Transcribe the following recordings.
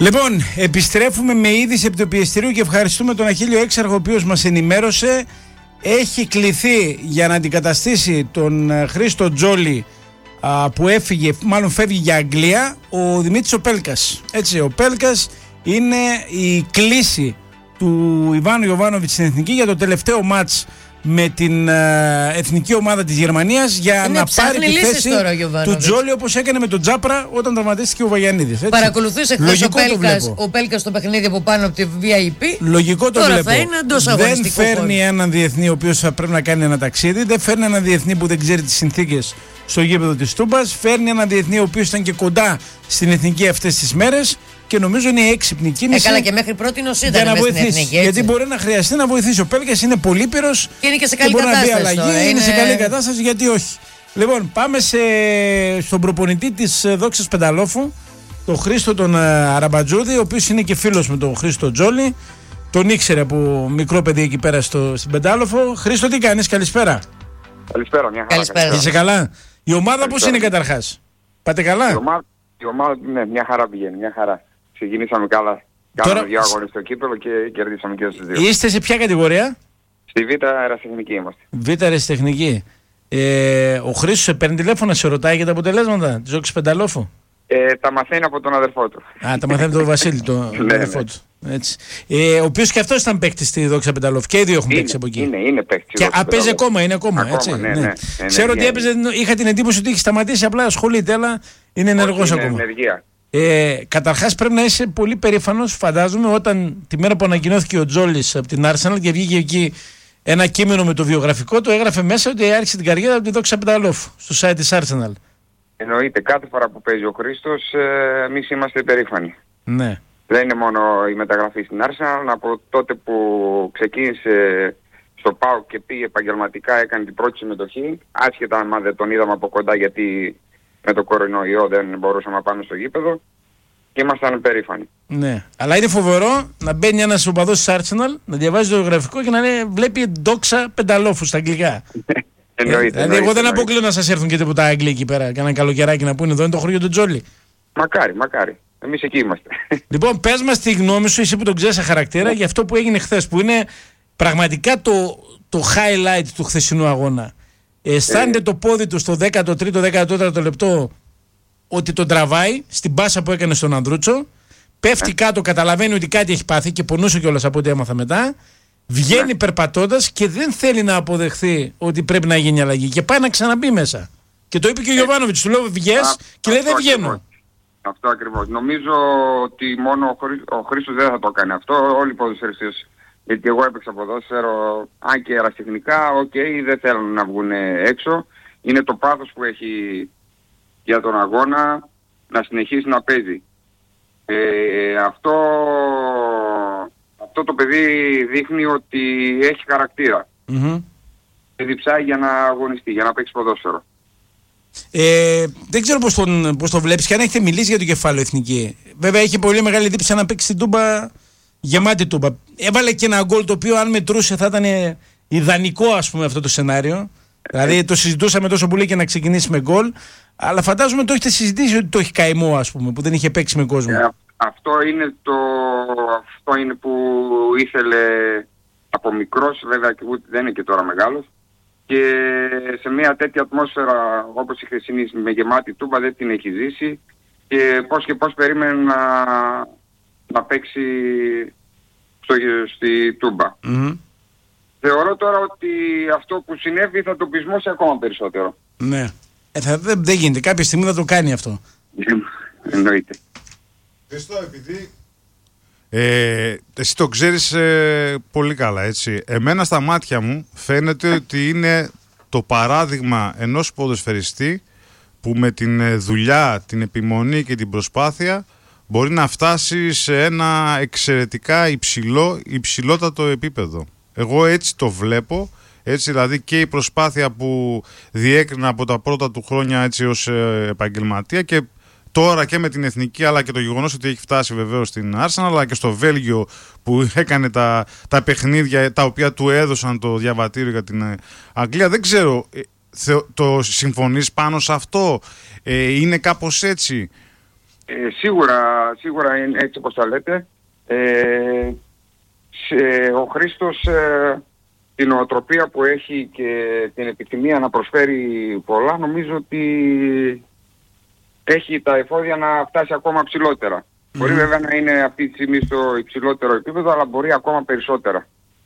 Λοιπόν, επιστρέφουμε με είδηση από το πιεστηρίο και ευχαριστούμε τον Αχίλιο Έξαρχο, ο οποίος μας ενημέρωσε. Έχει κληθεί για να αντικαταστήσει τον Χρήστο Τζόλι που έφυγε, μάλλον φεύγει για Αγγλία, ο Δημήτρης ο Πέλκας. Έτσι, ο Πέλκας είναι η κλήση του Ιβάν Γιοβάνοβιτς στην Εθνική για το τελευταίο μάτς με την εθνική ομάδα της Γερμανίας για να πάρει τη θέση του Τζόλι, όπως έκανε με τον Τζάπρα όταν τραυματίστηκε ο Βαγιανίδης. Παρακολουθούσε χθες ο Πέλκας το παιχνίδι από πάνω από τη VIP. Λογικό το τώρα βλέπω. Θα είναι εντός αγωνιστικού δεν φέρνει έναν διεθνή ο οποίος θα πρέπει να κάνει ένα ταξίδι, δεν φέρνει έναν διεθνή που δεν ξέρει τις συνθήκες στο γήπεδο της Τούμπας, φέρνει έναν διεθνή ο οποίος ήταν και κοντά στην εθνική αυτές τις μέρες. Και νομίζω είναι έξυπνη κίνηση. Καλά, και μέχρι πρώτη ήταν να βοηθήσει. Εθνική, γιατί μπορεί να χρειαστεί να βοηθήσει. Ο Πέλκας είναι πολύπειρος και είναι και σε καλή κατάσταση. Είναι σε καλή κατάσταση, γιατί όχι. Λοιπόν, πάμε στον προπονητή της Δόξας Πενταλόφου, τον Χρήστο τον Αραμπατζούδη, ο οποίος είναι και φίλος με τον Χρήστο Τζόλι. Τον ήξερε από μικρό παιδί εκεί πέρα στην Πεντάλοφο. Χρήστο, τι κάνεις, καλησπέρα. Καλησπέρα, μια χαρά. Καλησπέρα. Είσαι καλά? Η ομάδα πώς είναι καταρχάς? Πάτε καλά? Η ομάδα, ναι, μια χαρά πηγαίνει, μια χαρά. Ξεκινήσαμε καλά. Κάναμε 2 αγώνες στο κύπελλο και κερδίσαμε και στους 2. Είστε σε ποια κατηγορία? Στη Β' αεραστεχνική είμαστε. Β' αεραστεχνική. Ο Χρήστος σε παίρνει τηλέφωνα, σε ρωτάει για τα αποτελέσματα της Δόξας Πενταλόφου? Τα μαθαίνει από τον αδερφό του. Τα μαθαίνει από τον Βασίλη, τον αδερφό του. Έτσι. Ο οποίος και αυτός ήταν παίκτης στη Δόξα Πενταλόφου. Και οι δύο έχουν παίξει από εκεί. Είναι παίκτης. Και παίζει ακόμα, είναι ακόμα. Έτσι, ναι. Ξέρω ότι έπαιζε, είχα την εντύπωση ότι έχει σταματήσει, απλά ασχολείται, αλλά είναι ενεργός ακόμα. Καταρχάς πρέπει να είσαι πολύ περήφανος, φαντάζομαι, όταν τη μέρα που ανακοινώθηκε ο Τζόλις από την Arsenal και βγήκε εκεί ένα κείμενο με το βιογραφικό του, έγραφε μέσα ότι άρχισε την καριέρα από τη Δόξα Πενταλόφου στο site της Arsenal. Εννοείται, κάθε φορά που παίζει ο Χρήστος, εμείς είμαστε περήφανοι. Ναι. Δεν είναι μόνο η μεταγραφή στην Arsenal, από τότε που ξεκίνησε στο ΠΑΟΚ και πήγε επαγγελματικά, έκανε την πρώτη συμμετοχή, άσχετα αν δεν τον είδαμε από κοντά γιατί με το κορονοϊό δεν μπορούσαμε να πάμε στο γήπεδο, και ήμασταν περήφανοι. Ναι, αλλά είναι φοβερό να μπαίνει ένας οπαδός της Arsenal, να διαβάζει το γραφικό και να βλέπει Δόξα Πενταλόφου στα αγγλικά. Δηλαδή, εγώ δεν αποκλείω να σας έρθουν και τίποτα Άγγλοι εκεί πέρα, κανένα καλοκαιράκι να πούνε εδώ είναι το χωριό του Τζόλι. Μακάρι. Εμείς εκεί είμαστε. Λοιπόν, πες μας τη γνώμη σου, εσύ που τον ξέρεις σε χαρακτήρα, για αυτό που έγινε χθες, που είναι πραγματικά το highlight του χθεσινού αγώνα. Αισθάνεται το πόδι του στο 13ο-14ο λεπτό ότι τον τραβάει στην πάσα που έκανε στον Ανδρούτσο. Πέφτει κάτω, καταλαβαίνει ότι κάτι έχει πάθει και πονούσε κιόλας από ό,τι έμαθα μετά. Βγαίνει περπατώντας και δεν θέλει να αποδεχθεί ότι πρέπει να γίνει αλλαγή. Και πάει να ξαναμπεί μέσα. Και το είπε και ο Γιοβάνοβιτς, του λέω βγες και λέει δεν βγαίνω. Αυτό ακριβώς. Νομίζω ότι μόνο ο Χρήστος δεν θα το κάνει αυτό. Όλοι οι ποδοσφαιριστές. Γιατί εγώ έπαιξα ποδόσφαιρο, αν και αεραστεχνικά, δεν θέλουν να βγουν έξω. Είναι το πάθος που έχει για τον αγώνα να συνεχίσει να παίζει. Αυτό το παιδί δείχνει ότι έχει χαρακτήρα. Και διψάει για να αγωνιστεί, για να παίξει ποδόσφαιρο. Δεν ξέρω πώς το βλέπεις και αν έχετε μιλήσει για το κεφάλαιο εθνική. Βέβαια έχει πολύ μεγάλη δίψα να παίξει την Τούμπα, γεμάτη Τούμπα. Έβαλε και ένα γκολ το οποίο αν μετρούσε θα ήταν ιδανικό, ας πούμε, αυτό το σενάριο. Δηλαδή το συζητούσαμε τόσο πολύ και να ξεκινήσει με γκολ. Αλλά φαντάζομαι το έχετε συζητήσει ότι το έχει καημό, ας πούμε, που δεν είχε παίξει με κόσμο. Αυτό είναι που ήθελε από μικρός, βέβαια και ούτε δεν είναι και τώρα μεγάλος. Και σε μια τέτοια ατμόσφαιρα όπως η χθεσινή με γεμάτη Τούμπα δεν την έχει ζήσει. Και πώς περίμενε να παίξει στη Τούμπα. Θεωρώ τώρα ότι αυτό που συνέβη θα το πεισμώσει ακόμα περισσότερο. Ναι. Δεν γίνεται. Κάποια στιγμή θα το κάνει αυτό. Εννοείται. Χριστό, επειδή εσύ το ξέρεις πολύ καλά, έτσι. Εμένα στα μάτια μου φαίνεται ότι είναι το παράδειγμα ενός ποδοσφαιριστή που με την δουλειά, την επιμονή και την προσπάθεια μπορεί να φτάσει σε ένα εξαιρετικά υψηλότατο επίπεδο. Εγώ έτσι το βλέπω, έτσι δηλαδή και η προσπάθεια που διέκρινα από τα πρώτα του χρόνια έτσι ως επαγγελματία και τώρα και με την εθνική, αλλά και το γεγονός ότι έχει φτάσει βεβαίως στην Arsenal, αλλά και στο Βέλγιο που έκανε τα παιχνίδια τα οποία του έδωσαν το διαβατήριο για την Αγγλία. Δεν ξέρω, το συμφωνείς πάνω σε αυτό, είναι κάπως έτσι? Σίγουρα είναι έτσι όπως τα λέτε. Ο Χρήστος την νοοτροπία που έχει και την επιθυμία να προσφέρει πολλά, νομίζω ότι έχει τα εφόδια να φτάσει ακόμα ψηλότερα. Μπορεί βέβαια να είναι αυτή τη στιγμή στο υψηλότερο επίπεδο, αλλά μπορεί ακόμα περισσότερα.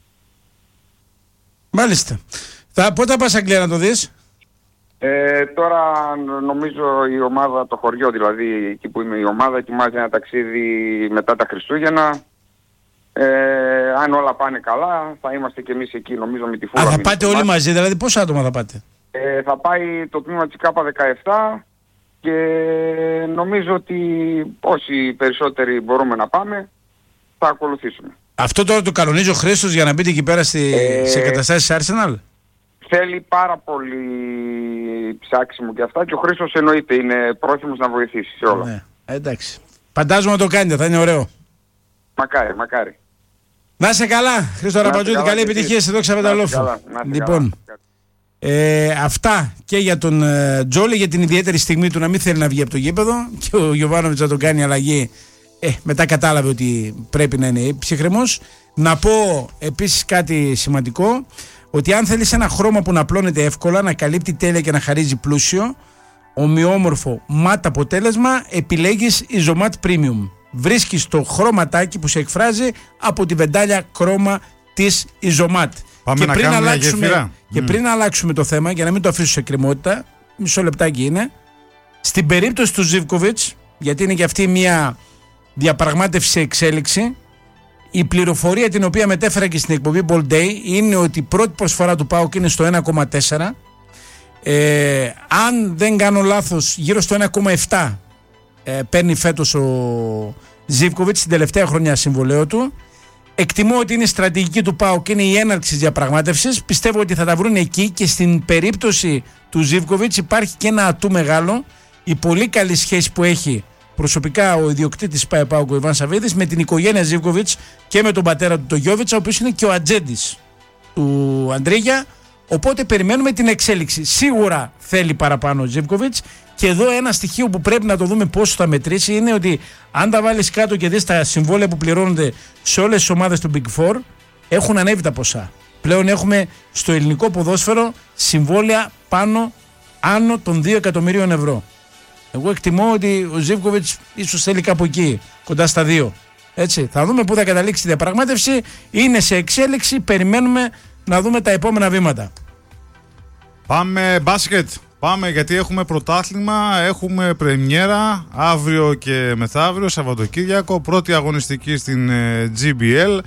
Μάλιστα. Πότε θα πας Αγγλία να το δεις? Τώρα νομίζω η ομάδα, το χωριό δηλαδή, εκεί που είμαι η ομάδα, ετοιμάζει ένα ταξίδι μετά τα Χριστούγεννα. Αν όλα πάνε καλά, θα είμαστε και εμείς εκεί, νομίζω, με τη Φούλα. Θα πάτε όλοι μαζί, δηλαδή πόσα άτομα θα πάτε? Θα πάει το τμήμα της K17 και νομίζω ότι όσοι περισσότεροι μπορούμε να πάμε, θα ακολουθήσουμε. Αυτό τώρα το κανονίζει ο Χρήστος για να μπείτε εκεί πέρα σε καταστάσεις Arsenal? Θέλει πάρα πολύ ψάξιμο και αυτά, και ο Χρήστος εννοείται είναι πρόθυμος να βοηθήσει σε όλα. Ναι, εντάξει. Φαντάζομαι να το κάνετε, θα είναι ωραίο. Μακάρι. Να είσαι καλά, Χρήστο Ραμπατζούτη, καλή επιτυχία σε Δόξα Πεταλόφου. Λοιπόν, αυτά και για τον Τζόλι, για την ιδιαίτερη στιγμή του να μην θέλει να βγει από το γήπεδο, και ο Γιοβάνοβιτς να τον κάνει αλλαγή. Μετά κατάλαβε ότι πρέπει να είναι ψυχρεμός. Να πω επίσης κάτι σημαντικό, ότι αν θέλεις ένα χρώμα που να απλώνεται εύκολα, να καλύπτει τέλεια και να χαρίζει πλούσιο, ομοιόμορφο ματ αποτέλεσμα, επιλέγεις Isomat Premium. Βρίσκεις το χρωματάκι που σε εκφράζει από τη βεντάλια χρώμα της Isomat. Πάμε και να κάνουμε μια γέφυρα. Και πριν αλλάξουμε το θέμα, για να μην το αφήσω σε κρεμότητα, μισό λεπτάκι είναι, στην περίπτωση του Ζίβκοβιτς, γιατί είναι και αυτή μια διαπραγμάτευση σε εξέλιξη, η πληροφορία την οποία μετέφερα και στην εκπομπή Ball Day είναι ότι η πρώτη προσφορά του ΠΑΟΚ είναι στο 1,4. Αν δεν κάνω λάθος, γύρω στο 1,7 παίρνει φέτος ο Ζίβκοβιτς στην τελευταία χρονιά συμβολαίου του. Εκτιμώ ότι είναι η στρατηγική του ΠΑΟΚ και είναι η έναρξη της διαπραγμάτευσης. Πιστεύω ότι θα τα βρουν εκεί, και στην περίπτωση του Ζίβκοβιτς υπάρχει και ένα ατού μεγάλο, η πολύ καλή σχέση που έχει προσωπικά ο ιδιοκτήτης ΠΑΟΚ, ο Ιβάν Σαββίδης, με την οικογένεια Ζίβκοβιτς και με τον πατέρα του, τον Γιώβιτς, ο οποίος είναι και ο ατζέντης του Αντρίγια. Οπότε περιμένουμε την εξέλιξη. Σίγουρα θέλει παραπάνω ο Ζίβκοβιτς, και εδώ ένα στοιχείο που πρέπει να το δούμε πόσο θα μετρήσει είναι ότι αν τα βάλεις κάτω και δεις τα συμβόλαια που πληρώνονται σε όλες τις ομάδες του Big Four, έχουν ανέβει τα ποσά. Πλέον έχουμε στο ελληνικό ποδόσφαιρο συμβόλαια άνω των 2 εκατομμυρίων ευρώ. Εγώ εκτιμώ ότι ο Ζίβκοβιτς ίσως θέλει κάπου εκεί, κοντά στα 2. Έτσι, θα δούμε πού θα καταλήξει η διαπραγμάτευση. Είναι σε εξέλιξη, περιμένουμε να δούμε τα επόμενα βήματα. Πάμε μπάσκετ. Πάμε, γιατί έχουμε πρωτάθλημα, έχουμε πρεμιέρα αύριο και μεθαύριο, Σαββατοκύριακο, πρώτη αγωνιστική στην GBL.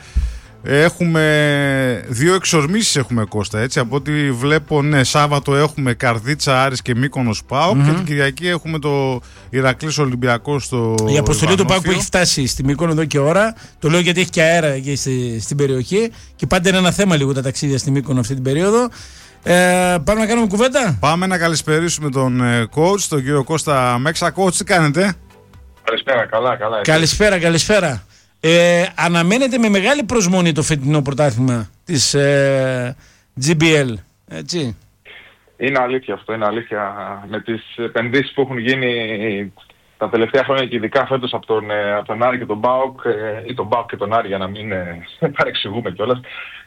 Έχουμε 2 εξορμήσεις έχουμε, Κώστα, έτσι, από ό,τι βλέπω. Ναι, Σάββατο έχουμε Καρδίτσα, Άρης και Μύκονος ΠΑΟΚ, και την Κυριακή έχουμε το Ηρακλής Ολυμπιακό στο η αποστολή του ΠΑΟΚ που έχει φτάσει στη Μύκονο εδώ και ώρα. Το λέω γιατί έχει και αέρα εκεί στην περιοχή, και πάντα είναι ένα θέμα λίγο τα ταξίδια στη Μύκονο αυτή την περίοδο. Πάμε να κάνουμε κουβέντα. Πάμε να καλησπερίσουμε τον coach, τον κύριο Κώστα Μέξα. Coach, τι κάνετε? Καλησπέρα, καλά. Καλησπέρα. Αναμένεται με μεγάλη προσμονή το φετινό πρωτάθλημα της GBL, έτσι? Είναι αλήθεια αυτό, είναι αλήθεια. Με τις επενδύσεις που έχουν γίνει τα τελευταία χρόνια, και ειδικά φέτος από τον Άρη και τον ΠΑΟΚ, ή τον ΠΑΟΚ και τον Άρη, για να μην παρεξηγούμε κιόλας,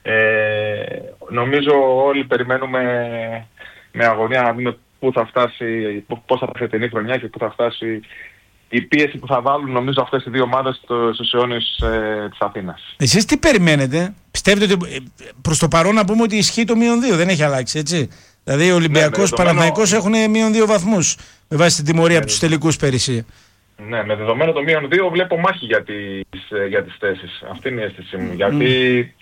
νομίζω όλοι περιμένουμε με αγωνία να δούμε πού θα φτάσει, πώς θα φτάσει την χρονιά και πού θα φτάσει η πίεση που θα βάλουν, νομίζω, αυτές οι δύο ομάδες στους αιώνιους της Αθήνας. Εσείς τι περιμένετε? Πιστεύετε ότι προς το παρόν να πούμε ότι ισχύει το -2, δεν έχει αλλάξει, έτσι? Δηλαδή ο Ολυμπιακός, Παναθηναϊκός έχουν -2 βαθμούς με βάση την τιμωρία από τους τελικούς πέρυσι. Ναι, με δεδομένο το -2 βλέπω μάχη για τις θέσεις. Αυτή είναι η αίσθησή μου. Γιατί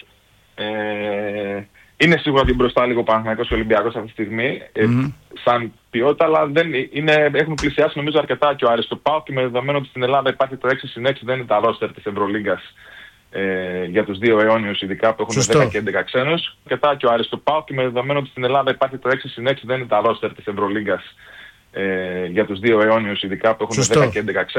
είναι σίγουρα ότι μπροστά λίγο ο Παναθηναϊκός και ο Ολυμπιακός αυτή τη στιγμή, σαν ποιότητα, αλλά έχουν πλησιάσει νομίζω αρκετά και ο Άρης. Το ΠΑΟΚ, και με δεδομένο ότι στην Ελλάδα υπάρχει το 6-6, δεν είναι τα ρόστερ της Ευρωλίγκας για τους δύο αιώνιους, ειδικά που έχουν 10 και 11 ξένους. Αρκετά και ο Άρης. Το ΠΑΟΚ, και με δεδομένο ότι στην Ελλάδα υπάρχει το 6-6, δεν είναι τα ρόστερ της Ευρωλίγκας για τους δύο αιώνιους, ειδικά που έχουν 10 και 11 ξένους.